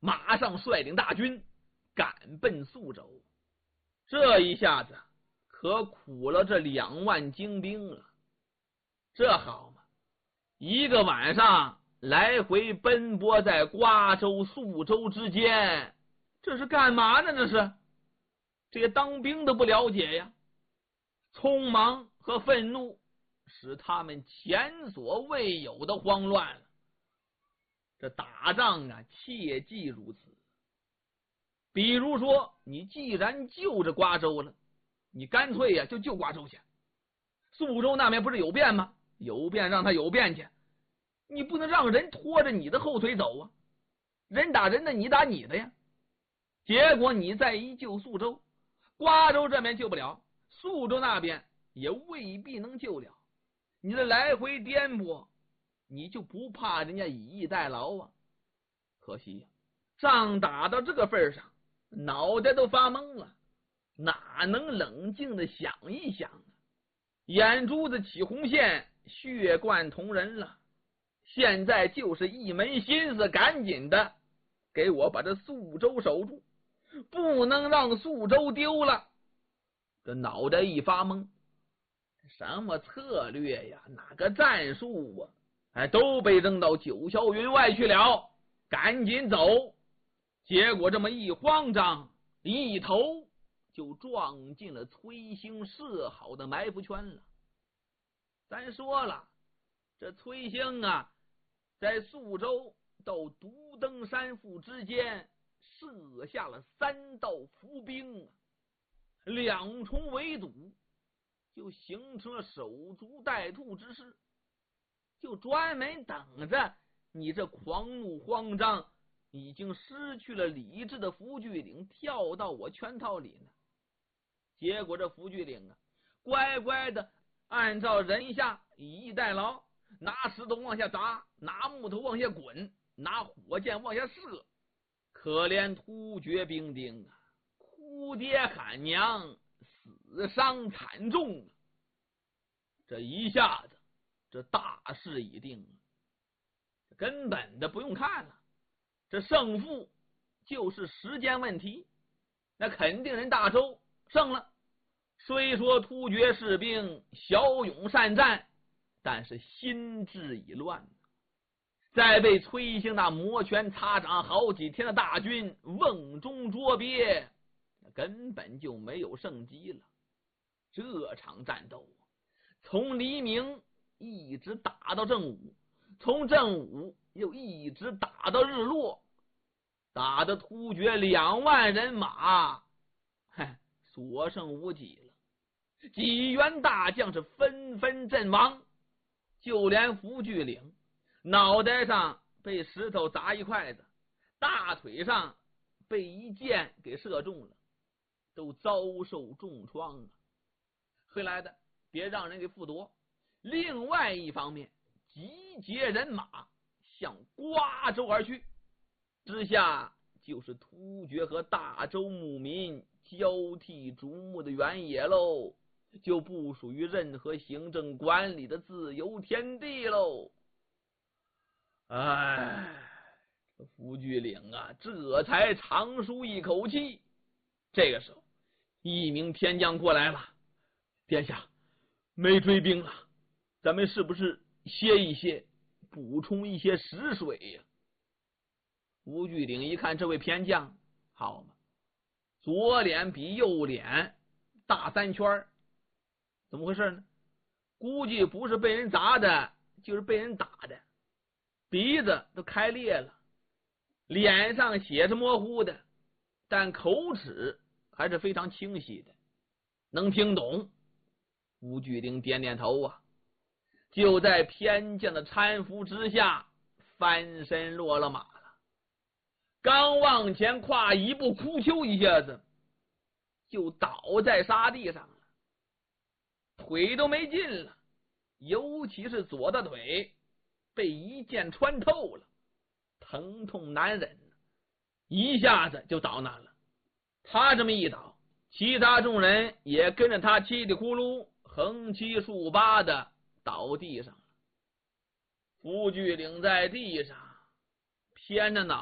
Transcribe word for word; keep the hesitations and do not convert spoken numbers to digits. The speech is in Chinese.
马上率领大军赶奔宿州。这一下子可苦了这两万精兵了。这好嘛，一个晚上来回奔波在瓜州、宿州之间，这是干嘛呢？这是这些当兵的不了解呀，匆忙和愤怒使他们前所未有的慌乱了。这打仗啊，切记如此。比如说，你既然救着瓜州了，你干脆呀就救瓜州去。宿州那边不是有变吗？有变让他有变去，你不能让人拖着你的后腿走啊！人打人的，你打你的呀。结果你再一救宿州，瓜州这边救不了，宿州那边也未必能救了。你的来回颠簸，你就不怕人家以逸待劳啊？可惜呀，仗打到这个份上，脑袋都发懵了，哪能冷静的想一想啊？眼珠子起红线，血贯瞳仁了。现在就是一门心思，赶紧的给我把这宿州守住，不能让宿州丢了。这脑袋一发懵，什么策略呀，哪个战术啊，哎，都被扔到九霄云外去了，赶紧走。结果这么一慌张，一头就撞进了崔兴设好的埋伏圈了。咱说了，这崔兴啊，在宿州到独登山腹之间设下了三道伏兵啊，两重围堵，就形成了守株待兔之势，就专门等着你这狂怒慌张已经失去了理智的福聚领跳到我圈套里呢。结果这福聚领啊，乖乖的按照人下以逸待劳，拿石头往下砸，拿木头往下滚，拿火箭往下射。可怜突厥兵丁啊，哭爹喊娘，死伤惨重啊！这一下子，这大势已定了，根本的不用看了，这胜负就是时间问题。那肯定人大周胜了。虽说突厥士兵骁勇善战，但是心智已乱，在被崔兴那摩拳擦掌好几天的大军瓮中捉鳖，根本就没有胜机了。这场战斗从黎明一直打到正午，从正午又一直打到日落，打得突厥两万人马嘿所剩无几了。几员大将是纷纷阵亡，就连福聚领脑袋上被石头砸一块子，大腿上被一箭给射中了，都遭受重创啊！回来的别让人给复夺。另外一方面，集结人马向瓜州而去，之下就是突厥和大周牧民交替瞩目的原野喽，就不属于任何行政管理的自由天地喽。哎，这福聚领啊，这才长舒一口气。这个时候，一名偏将过来了：“殿下，没追兵了，咱们是不是歇一歇，补充一些食水呀？”福聚领一看这位偏将，好嘛，左脸比右脸大三圈，怎么回事呢？估计不是被人砸的，就是被人打的，鼻子都开裂了，脸上血是模糊的，但口齿还是非常清晰的，能听懂。吴巨灵点点头啊，就在偏将的搀扶之下翻身落了马了。刚往前跨一步，哭丘一下子就倒在沙地上了，腿都没劲了，尤其是左大腿被一箭穿透了，疼痛难忍，一下子就倒那了。他这么一倒，其他众人也跟着他稀里呼噜横七竖八的倒地上了。福聚领在地上偏着脑